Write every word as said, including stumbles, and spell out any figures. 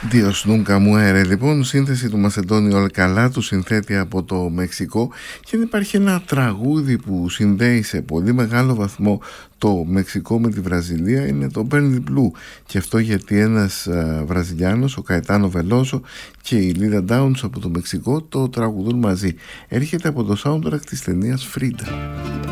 Dios nunca muere, λοιπόν, σύνθεση του Μασεντόνιο Αλκαλά, του συνθέτη από το Μεξικό, και υπάρχει ένα τραγούδι που συνδέει σε πολύ μεγάλο βαθμό το Μεξικό με τη Βραζιλία, είναι το Burn the Blue, και αυτό γιατί ένας α, Βραζιλιάνος, ο Καετάνο Βελόσο, και η Λίδα Ντάουνς από το Μεξικό το τραγουδούν μαζί. Έρχεται από το soundtrack της ταινίας Frida.